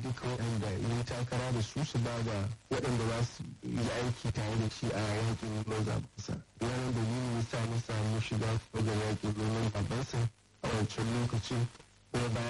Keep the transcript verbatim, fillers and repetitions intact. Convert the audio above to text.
duka waɗanda yi takara da su su ba da waɗanda za su yi aiki tare da shi a yakin neman zaɓensa. Wannan dalilin ya sa na samu shiga wajen yakin neman zaɓensa a wancan lokacin kuma bayan